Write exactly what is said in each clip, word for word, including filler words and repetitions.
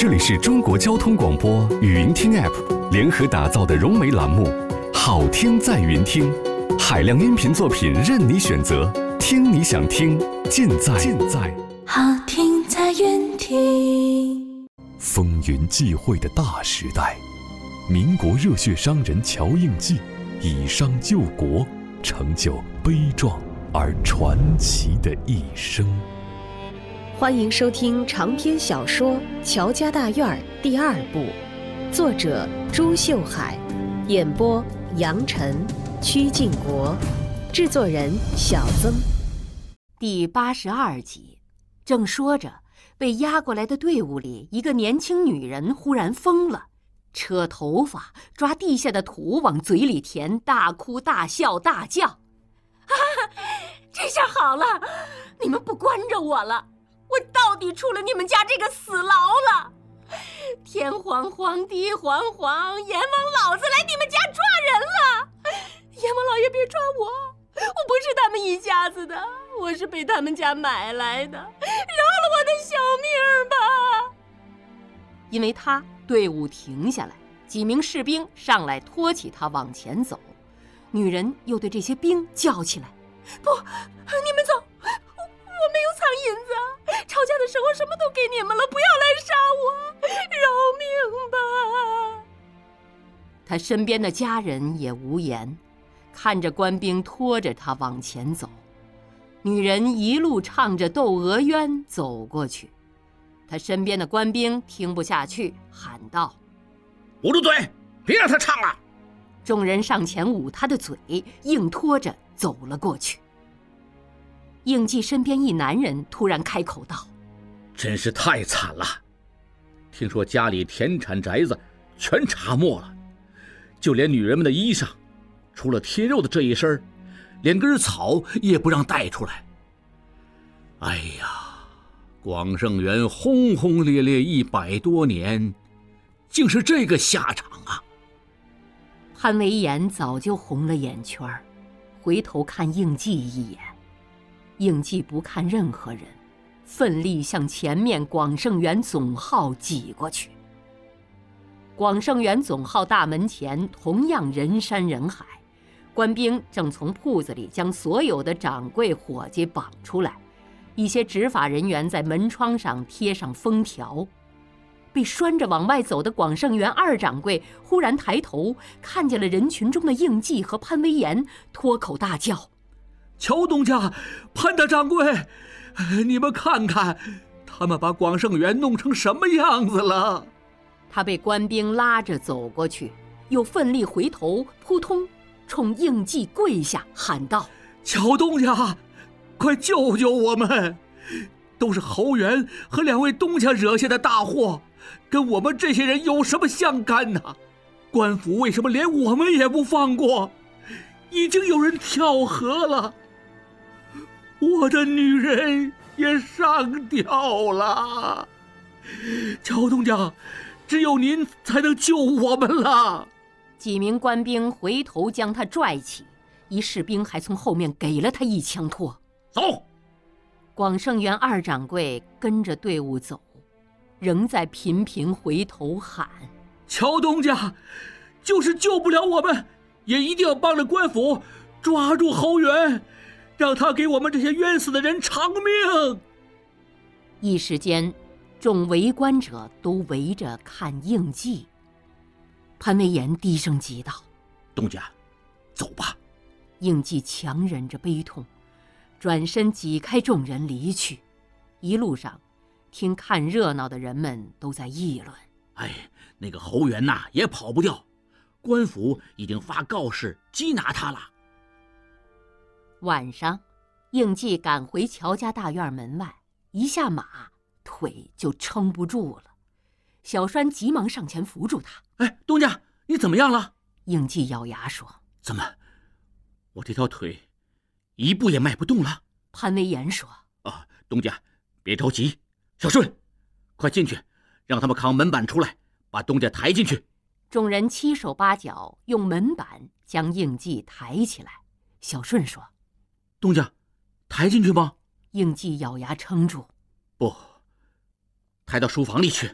这里是中国交通广播语音听 App 联合打造的融媒栏目，好听在云听，海量音频作品任你选择，听你想听，尽在尽在好听在云听。 风云际会的大时代，民国热血商人乔应记以商救国，成就悲壮而传奇的一生。 欢迎收听长篇小说《乔家大院》第二部，作者朱秀海，演播杨晨、曲靖国，制作人小曾。第八十二集，正说着，被押过来的队伍里，一个年轻女人忽然疯了，扯头发，抓地下的土往嘴里填，大哭大笑大叫：啊，这下好了，你们不关着我了，我到底出了你们家这个死牢了！天黄黄，地黄黄，阎王老子来你们家抓人了！阎王老爷别抓我，我不是他们一家子的，我是被他们家买来的，饶了我的小命吧！因为他，队伍停下来，几名士兵上来拖起他往前走，女人又对这些兵叫起来：不，你们走，我没有藏银子，吵架的时候什么都给你们了，不要来杀我，饶命吧！他身边的家人也无言，看着官兵拖着他往前走，女人一路唱着《窦娥冤》走过去。他身边的官兵听不下去，喊道： 捂住嘴，别让他唱了！ 众人上前捂他的嘴，硬拖着走了过去。应记身边一男人突然开口道： 真是太惨了，听说家里田产宅子全查没了，就连女人们的衣裳，除了贴肉的这一身，连根草也不让带出来。哎呀，广盛园轰轰烈烈一百多年，竟是这个下场啊！ 潘维言早就红了眼圈，回头看应记一眼，应记不看任何人，奋力向前面广盛园总号挤过去。广盛园总号大门前同样人山人海，官兵正从铺子里将所有的掌柜伙计绑出来，一些执法人员在门窗上贴上封条。被拴着往外走的广盛园二掌柜忽然抬头，看见了人群中的应记和潘维言，脱口大叫： 乔东家，潘大掌柜，你们看看，他们把广盛园弄成什么样子了？ 他被官兵拉着走过去，又奋力回头，扑通冲应记跪下，喊道： 乔东家，快救救我们！都是侯元和两位东家惹下的大祸，跟我们这些人有什么相干呢？官府为什么连我们也不放过？已经有人跳河了，我的女人也上吊了。乔东家，只有您才能救我们了。 几名官兵回头将他拽起，一士兵还从后面给了他一枪托。 走！ 广盛园二掌柜跟着队伍走，仍在频频回头喊： 乔东家，就是救不了我们，也一定要帮着官府抓住侯元，让他给我们这些冤死的人偿命。 一时间，众围观者都围着看应记。潘维言低声急道： 东家，走吧。 应记强忍着悲痛，转身挤开众人离去。一路上，听看热闹的人们都在议论： 哎，那个侯元呐，也跑不掉，官府已经发告示缉拿他了。 晚上，应记赶回乔家大院门外，一下马，腿就撑不住了。小栓急忙上前扶住他： 哎，东家，你怎么样了？ 应记咬牙说： 怎么，我这条腿一步也迈不动了？ 潘维言说： 啊，东家别着急，小顺，快进去，让他们扛门板出来，把东家抬进去。 众人七手八脚用门板将应记抬起来。小顺说： 东家，抬进去吗？ 应记咬牙撑住： 不，抬到书房里去。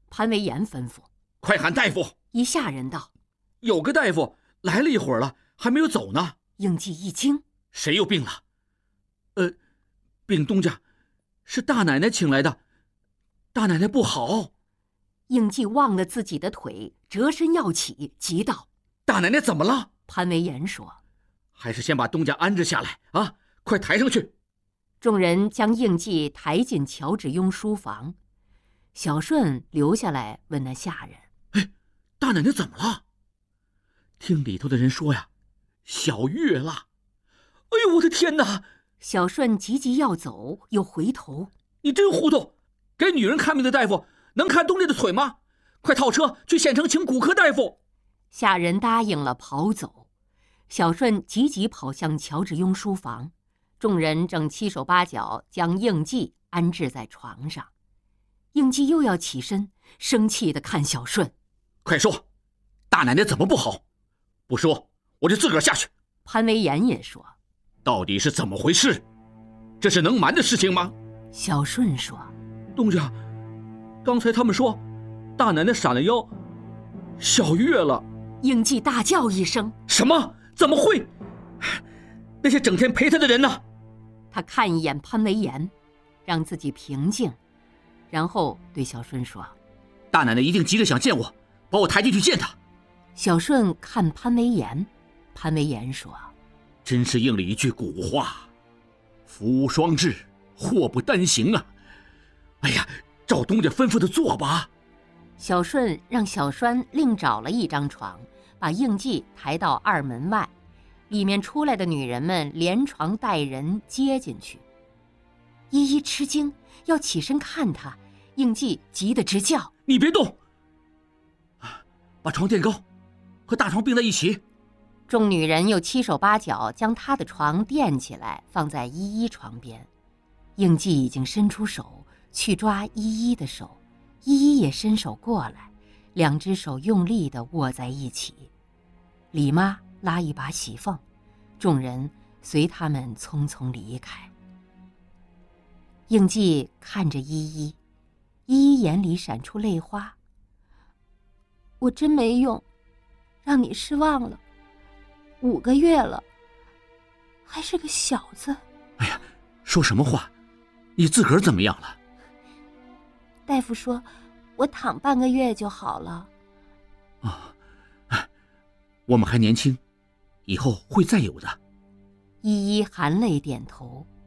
潘维严吩咐：“ 快喊大夫！” 一下人道：“ 有个大夫来了一会儿了，还没有走呢。” 应季一惊：“ 谁又病了？”“呃，病东家，是大奶奶请来的。大奶奶不好。” 应季忘了自己的腿，折身要起，急道：“ 大奶奶怎么了？” 潘维严说：“ 还是先把东家安置下来啊！快抬上去。” 众人将应季抬进乔致庸书房，小顺留下来问那下人：“ 哎，大奶奶怎么了？”听里头的人说呀，小月了。哎呦，我的天哪！ 小顺急急要走，又回头：“ 你真糊涂！给女人看病的大夫能看东家的腿吗？快套车去县城请骨科大夫。” 下人答应了，跑走。小顺急急跑向乔致庸书房，众人正七手八脚将应季安置在床上。应季又要起身，生气地看小顺：“ 快说，大奶奶怎么不好？不说我就自个儿下去。” 潘维严也说：“ 到底是怎么回事？这是能瞒的事情吗？” 小顺说：“ 东家，刚才他们说大奶奶闪了腰，小月了。” 应季大叫一声：“ 什么？怎么会？那些整天陪他的人呢？” 他看一眼潘维严，让自己平静，然后对小顺说：“ 大奶奶一定急着想见我，把我抬进去见她。” 小顺看潘维严，潘维严说：“ 真是应了一句古话，福无双至，祸不单行啊！哎呀，照东家吩咐的做吧。” 小顺让小栓另找了一张床，把应季抬到二门外，里面出来的女人们连床带人接进去。依依吃惊，要起身看他，应季急得直叫：“ 你别动！把床垫高，和大床并在一起。” 众女人又七手八脚将她的床垫起来，放在依依床边。应季已经伸出手去抓依依的手，依依也伸手过来，两只手用力地握在一起。李妈拉一把喜凤，众人随他们匆匆离开。应季看着依依，依依眼里闪出泪花：“我真没用，让你失望了。五个月了，还是个小子。”“ 哎呀，说什么话？你自个儿怎么样了？”“ 大夫说我躺半个月就好了。”“ 啊，我们还年轻，以后会再有的。” 依依含泪点头。“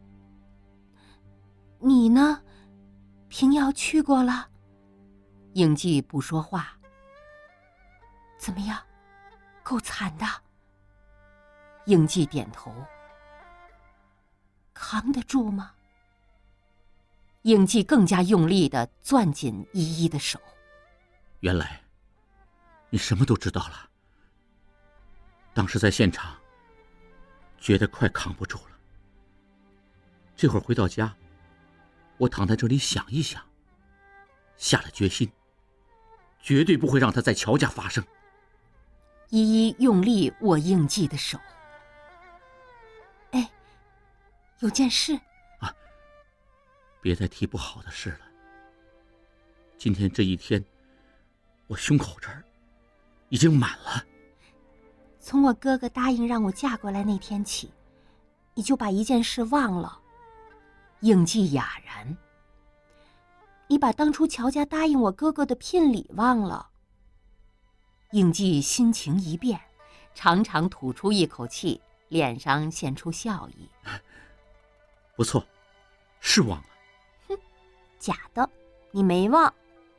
你呢？平遥去过了？”应季不说话。“怎么样？够惨的？”应季点头。“扛得住吗？”应季更加用力地攥紧依依的手。 “原来你什么都知道了。当时在现场觉得快扛不住了，这会儿回到家，我躺在这里想一想，下了决心，绝对不会让它在乔家发生。” 依依用力握应季的手。“哎，有件事啊，别再提不好的事了。今天这一天，我胸口这儿已经满了。 从我哥哥答应让我嫁过来那天起，你就把一件事忘了。”应季哑然：“你把当初乔家答应我哥哥的聘礼忘了。”应季心情一变，长长吐出一口气，脸上现出笑意：“ 不错，是忘了。”“ 哼，假的，你没忘。”“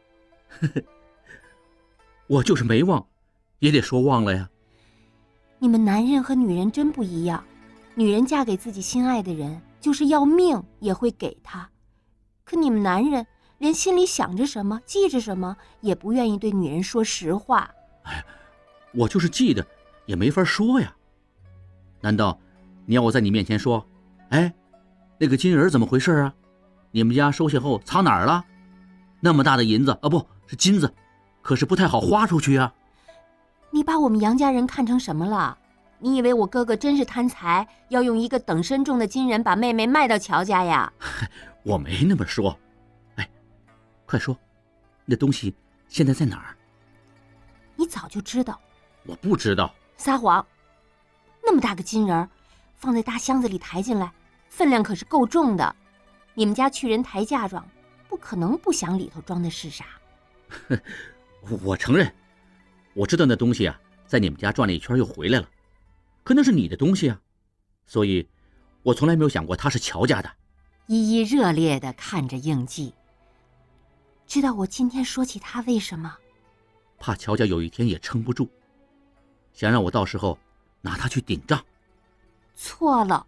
我就是没忘，也得说忘了呀。”“ 你们男人和女人真不一样，女人嫁给自己心爱的人，就是要命也会给他，可你们男人连心里想着什么，记着什么，也不愿意对女人说实话。”“ 哎，我就是记得，也没法说呀。难道你要我在你面前说，哎，那个金人怎么回事啊？你们家收下后藏哪儿了？那么大的银子啊，不是金子，可是不太好花出去啊。”“ 你把我们杨家人看成什么了？你以为我哥哥真是贪财，要用一个等身重的金人把妹妹卖到乔家呀？”“ 我没那么说。哎，快说，那东西现在在哪儿？ 你早就知道。 我不知道。 撒谎！那么大个金人，放在大箱子里抬进来，分量可是够重的。你们家去人抬嫁妆，不可能不想里头装的是啥。 我承认，我知道那东西啊，在你们家转了一圈又回来了，可那是你的东西啊，所以我从来没有想过它是乔家的。 依依热烈地看着应季。知道我今天说起他为什么？ 怕乔家有一天也撑不住，想让我到时候拿他去顶账。 错了。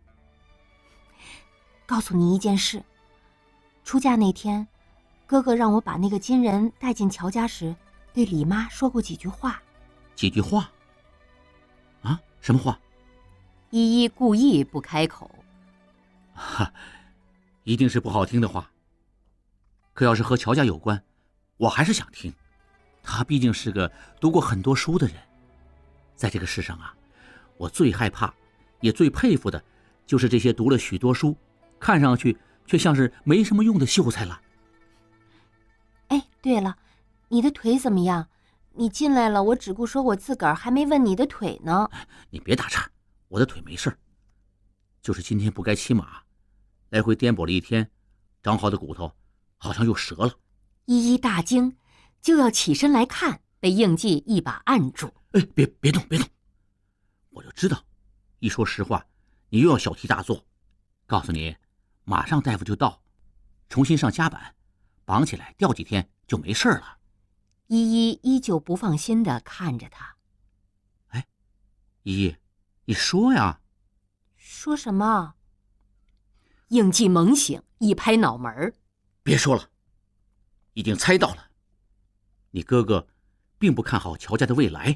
告诉你一件事，出嫁那天，哥哥让我把那个金人带进乔家时，对李妈说过几句话。 几句话？啊？什么话？ 依依故意不开口。 哈，一定是不好听的话。可要是和乔家有关，我还是想听。他毕竟是个读过很多书的人，在这个世上啊，我最害怕也最佩服的就是这些读了许多书，看上去却像是没什么用的秀才了。 哎，对了，你的腿怎么样？你进来了，我只顾说我自个儿，还没问你的腿呢。 你别打岔，我的腿没事，就是今天不该骑马，来回颠簸了一天，长好的骨头好像又折了。 依依大惊，就要起身来看，被应季一把按住。 哎，别别动别动！我就知道，一说实话，你又要小题大做。告诉你，马上大夫就到，重新上夹板，绑起来吊几天就没事了。 依依依旧不放心地看着他。 哎，依依，你说呀。 说什么？应季猛醒，一拍脑门。 别说了，已经猜到了，你哥哥并不看好乔家的未来。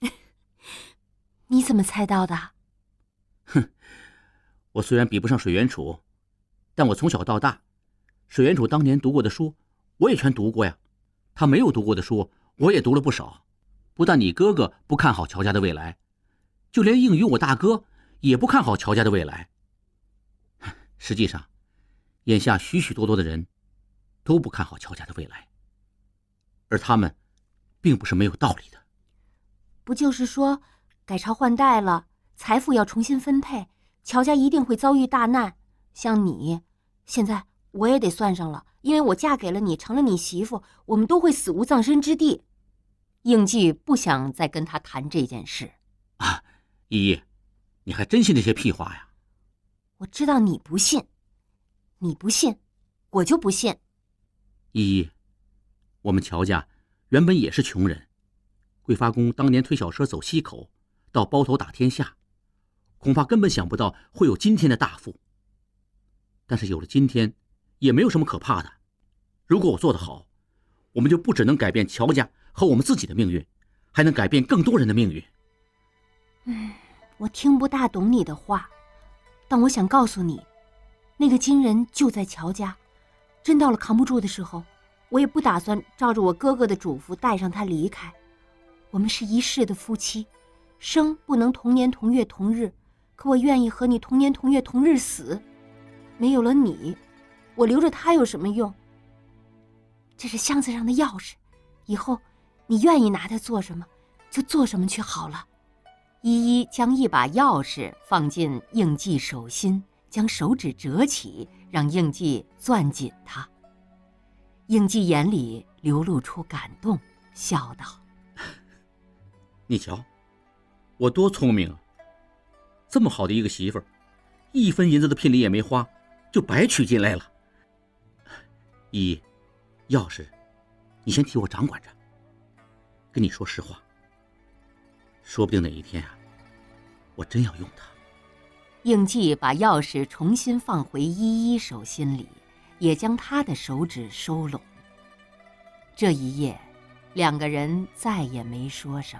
你怎么猜到的？ 哼，我虽然比不上水源楚，但我从小到大，水源楚当年读过的书，我也全读过呀。他没有读过的书，我也读了不少。不但你哥哥不看好乔家的未来，就连应宇我大哥也不看好乔家的未来。实际上，眼下许许多多的人都不看好乔家的未来，而他们并不是没有道理的。 不就是说，改朝换代了，财富要重新分配，乔家一定会遭遇大难。像你，现在我也得算上了，因为我嫁给了你，成了你媳妇，我们都会死无葬身之地。应季不想再跟他谈这件事。 啊，依依，你还真信这些屁话呀？ 我知道你不信，你不信，我就不信。 依依，我们乔家原本也是穷人，桂发公当年推小车走西口，到包头打天下，恐怕根本想不到会有今天的大富。但是有了今天，也没有什么可怕的。如果我做得好，我们就不只能改变乔家和我们自己的命运，还能改变更多人的命运。 嗯，我听不大懂你的话，但我想告诉你，那个金人就在乔家，真到了扛不住的时候，我也不打算照着我哥哥的嘱咐带上他离开。我们是一世的夫妻，生不能同年同月同日，可我愿意和你同年同月同日死。没有了你，我留着他有什么用？这是箱子上的钥匙，以后你愿意拿它做什么就做什么去好了。依依将一把钥匙放进应季手心，将手指折起，让应季攥紧它。应季眼里流露出感动，笑道： 你瞧，我多聪明啊！这么好的一个媳妇儿，一分银子的聘礼也没花，就白娶进来了。依依，钥匙你先替我掌管着。跟你说实话，说不定哪一天啊，我真要用它。 应季把钥匙重新放回依依手心里，也将她的手指收拢。这一夜，两个人再也没说什么。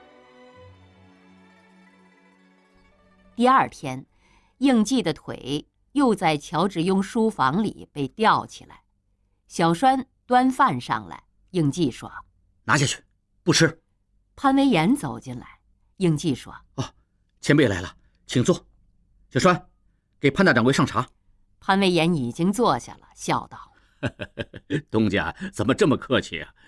第二天，应季的腿又在乔致庸书房里被吊起来。小栓端饭上来，应季说： 拿下去，不吃。 潘威严走进来，应季说： 哦，前辈来了，请坐。小栓，给潘大掌柜上茶。 潘威严已经坐下了，笑道： 东家怎么这么客气啊？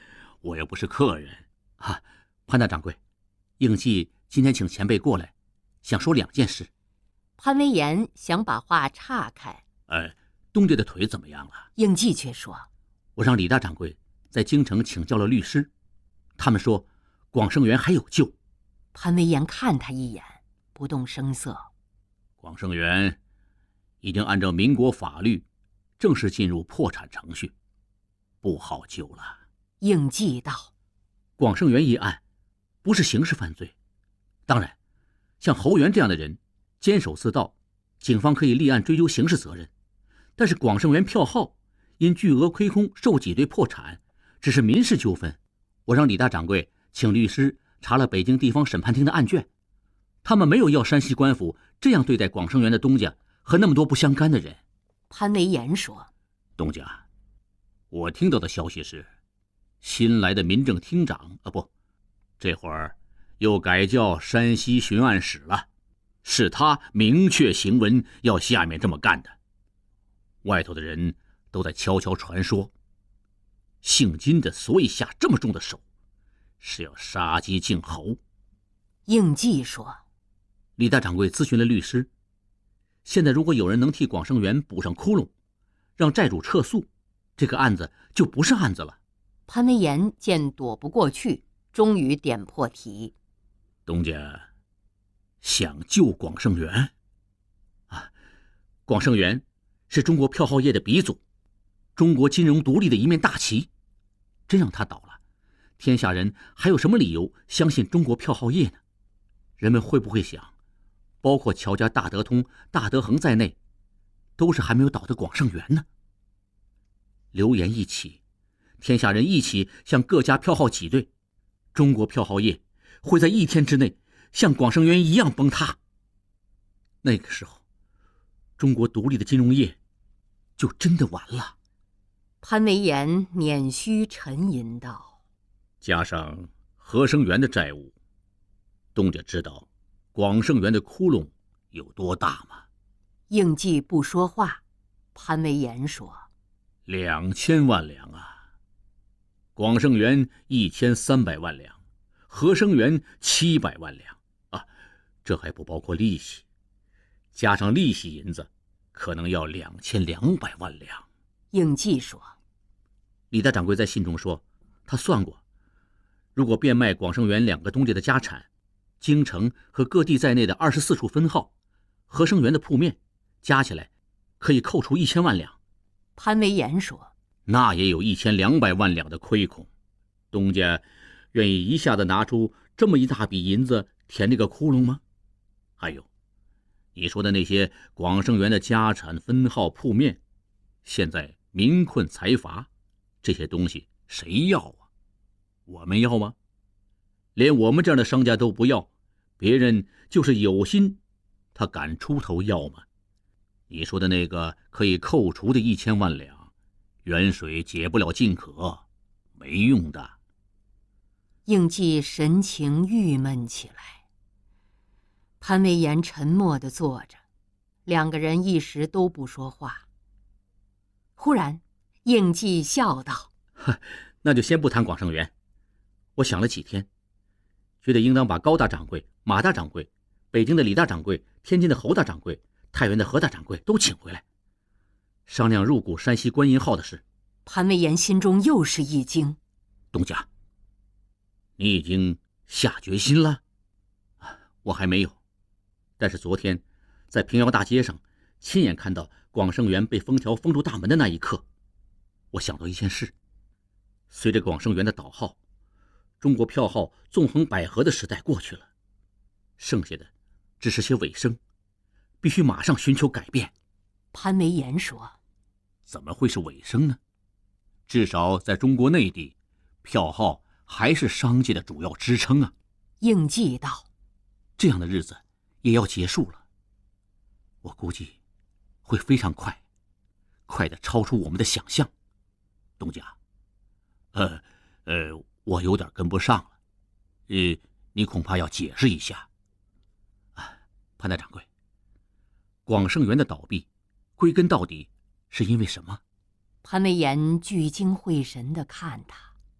我又不是客人啊。潘大掌柜，应记今天请前辈过来，想说两件事。 潘威严想把话岔开。 呃，东家的腿怎么样了？ 应记却说： 我让李大掌柜在京城请教了律师，他们说广胜元还有救。 潘威严看他一眼，不动声色。 广胜元已经按照民国法律正式进入破产程序，不好救了。 应记道： 广胜元一案不是刑事犯罪，当然像侯元这样的人监守自盗，警方可以立案追究刑事责任。但是广胜元票号因巨额亏空受挤兑破产，只是民事纠纷。我让李大掌柜请律师查了北京地方审判厅的案卷，他们没有要山西官府这样对待广胜元的东家和那么多不相干的人。 潘维严说： 东家，我听到的消息是新来的民政厅长啊，不，这会儿又改叫山西巡案使了，是他明确行文要下面这么干的。外头的人都在悄悄传说，姓金的所以下这么重的手，是要杀鸡儆猴。 应记说： 李大掌柜咨询了律师，现在如果有人能替广胜元补上窟窿，让债主撤诉，这个案子就不是案子了。 潘维严见躲不过去，终于点破题： 东家想救广胜元啊？广胜元是中国票号业的鼻祖，中国金融独立的一面大旗，真让他倒了，天下人还有什么理由相信中国票号业呢？人们会不会想，包括乔家大德通、大德恒在内，都是还没有倒的广胜元呢？流言一起，天下人一起向各家票号挤兑，中国票号业会在一天之内像广胜元一样崩塌。那个时候，中国独立的金融业就真的完了。 潘维严捻须沉吟道： 加上何生元的债务，东家知道广胜元的窟窿有多大吗？ 应记不说话。潘维严说： 两千万两啊！广胜元一千三百万两，何生元七百万两啊，这还不包括利息，加上利息银子，可能要两千两百万两。 应记说： 李大掌柜在信中说，他算过，如果变卖广胜元两个东家的家产，京城和各地在内的二十四处分号，何生元的铺面，加起来可以扣除一千万两。 潘维严说： 那也有一千两百万两的亏空，东家愿意一下子拿出这么一大笔银子填这个窟窿吗？还有，你说的那些广胜元的家产、分号、铺面，现在民困财乏，这些东西谁要啊？我们要吗？连我们这样的商家都不要，别人就是有心，他敢出头要吗？你说的那个可以扣除的一千万两，远水解不了近渴，没用的。 应记神情郁闷起来。潘维严沉默地坐着，两个人一时都不说话。忽然，应记笑道： 那就先不谈广胜元。我想了几天，觉得应当把高大掌柜、马大掌柜、北京的李大掌柜、天津的侯大掌柜、太原的何大掌柜都请回来，商量入股山西官银号的事。 潘维严心中又是一惊。 东家，你已经下决心了？我还没有，但是昨天在平遥大街上亲眼看到广胜元被封条封住大门的那一刻，我想到一件事：随着广胜元的倒号，中国票号纵横捭阖的时代过去了，剩下的只是些尾声，必须马上寻求改变。 潘维严说： 怎么会是尾声呢？至少在中国内地，票号还是商界的主要支撑啊。 应记道： 这样的日子也要结束了，我估计会非常快，快得超出我们的想象。东家，呃呃，我有点跟不上了，呃，你恐怕要解释一下。啊，潘大掌柜，广胜元的倒闭，归根到底是因为什么？ 潘维严聚精会神地看他。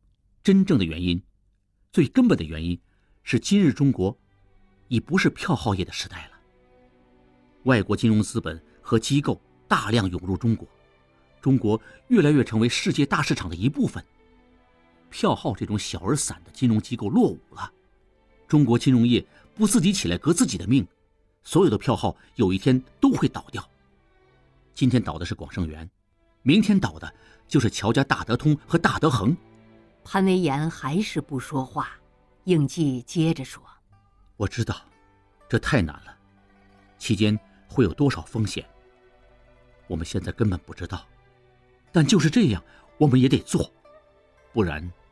真正的原因，最根本的原因是今日中国已不是票号业的时代了。外国金融资本和机构大量涌入中国，中国越来越成为世界大市场的一部分。票号这种小而散的金融机构落伍了，中国金融业不自己起来革自己的命，所有的票号有一天都会倒掉。今天倒的是广生元，明天倒的就是乔家大德通和大德恒。 潘维言还是不说话，应季接着说： 我知道这太难了，期间会有多少风险我们现在根本不知道，但就是这样我们也得做，不然